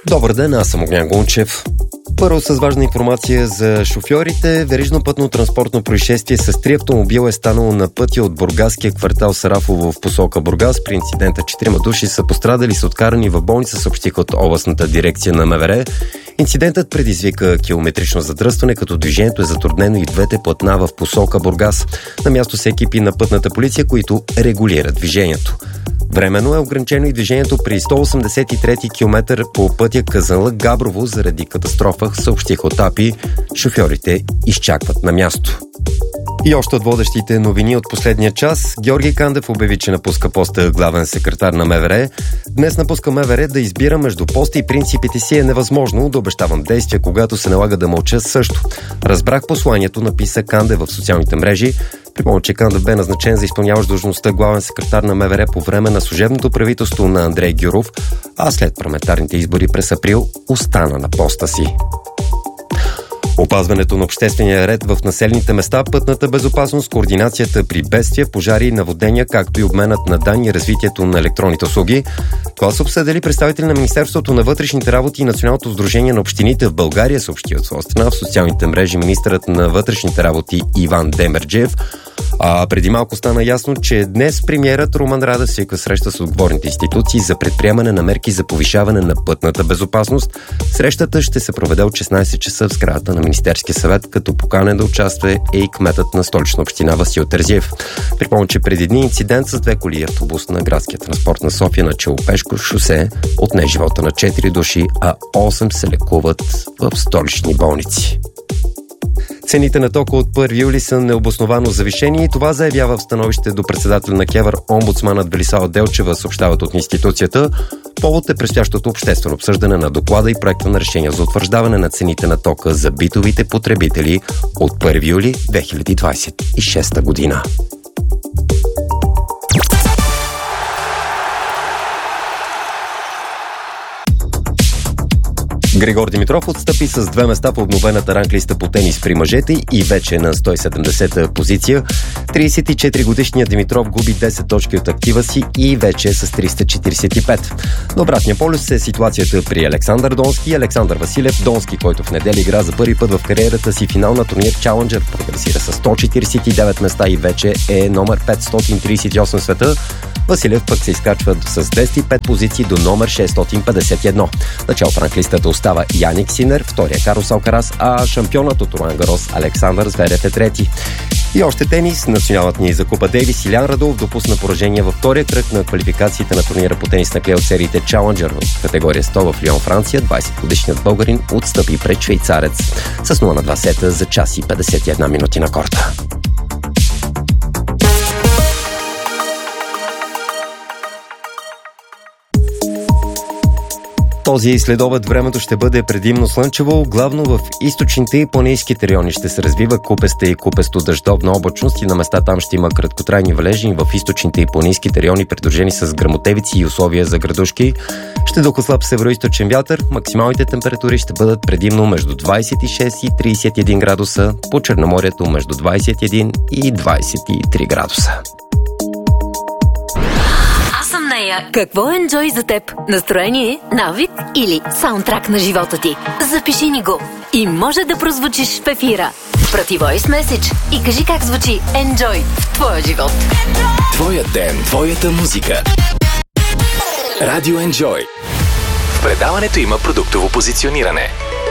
Добър ден, аз съм Огнян Гунчев. Първо с важна информация за шофьорите. Верижно пътно-транспортно происшествие с 3 автомобила е станало на пътя от бургаския квартал Сарафово в посока Бургас. При инцидента 4 души са пострадали и са откарани в болница, съобщиха от областната дирекция на МВР. Инцидентът предизвика километрично задръстване, като движението е затруднено и в двете платна в посока Бургас. На място са екипи на пътната полиция, които регулират движението. Временно е ограничено и движението при 183 км по пътя Казанлък-Габрово заради катастрофа, съобщиха от АПИ. Шофьорите изчакват на място. И още от водещите новини от последния час. Георги Кандев обяви, че напуска поста главен секретар на МВР. Днес напуска МВР. Да избира между поста и принципите си е невъзможно. Да обещавам действия, когато се налага да мълча също. Разбрах посланието, написа Кандев в социалните мрежи. Припомня, че Кандев бе назначен за изпълняващ длъжността главен секретар на МВР по време на служебното правителство на Андрей Гюров, а след парламентарните избори през април остана на поста си. Опазването на обществения ред в населените места, пътната безопасност, координацията при бедствия, пожари и наводнения, както и обменът на данни и развитието на електронните услуги. Това са обсъдили представители на Министерството на вътрешните работи и Националното сдружение на общините в България, съобщи от своя страна в социалните мрежи министърът на вътрешните работи Иван Демерджиев. А преди малко стана ясно, че днес премиерът Румен Радев свика среща с отговорните институции за предприемане на мерки за повишаване на пътната безопасност. Срещата ще се проведе от 16 часа в сградата на Министерския съвет, като поканен да участва е и кметът на Столична община Васил Терзиев. Припомня, че преди дни инцидент с 2 коли автобус на градския транспорт на София на Челопешко шосе отне живота на 4 души, а 8 се лекуват в столични болници. Цените на тока от 1 юли са необосновано завишени и това заявява в становище до председателя на КЕВР омбудсманът Велислава Делчева, съобщават от институцията. Повод е предстоящото обществено обсъждане на доклада и проекта на решение за утвърждаване на цените на тока за битовите потребители от 1 юли 2026 година. Григор Димитров отстъпи с 2 места по обновената ранглиста по тенис при мъжете и вече на 170-та позиция. 34-годишният Димитров губи 10 точки от актива си и вече е с 345. На обратния полюс е ситуацията при Александър Донски и Александър Василев. Донски, който в неделя игра за първи път в кариерата си финал на турнир Challenger, прогресира с 149 места и вече е номер 538 в света. Василев пък се изкачва с 205 позиции до номер 651. Начало в ранглистата остава Яник Синер, втория Карлос Алкарас, а шампионът от Ролан Гарос Александър Зверев е трети. И още тенис. Националът ни за Купа Дейвис Илян Радулов допусна поражение във втория кръг на квалификациите на турнира по тенис на клей от сериите Challenger в категория 100 в Лион, Франция. 20-годишният българин отстъпи пред швейцарец с 0-2 сета за час и 51 минути на корта. Този следобед времето ще бъде предимно слънчево, главно в източните и планинските райони ще се развива купеста и купесто-дъждовна облачност и на места там ще има краткотрайни валежи в източните и планинските райони, придружени с гръмотевици и условия за градушки. Ще духа слаб североизточен вятър, максималните температури ще бъдат предимно между 26 и 31 градуса, по Черноморието между 21 и 23 градуса. Какво е Enjoy за теб? Настроение, навик или саундтрак на живота ти? Запиши ни го и може да прозвучиш в ефира. Прати voice message и кажи как звучи Enjoy в твоя живот. Твоят ден, твоята музика. Радио Enjoy. В предаването има продуктово позициониране.